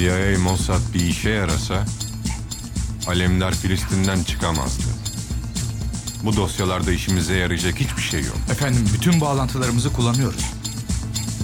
CIA, Mossad bir işe yarasa Alemdar Filistin'den çıkamazdı. Bu dosyalarda işimize yarayacak hiçbir şey yok. Efendim bütün bağlantılarımızı kullanıyoruz.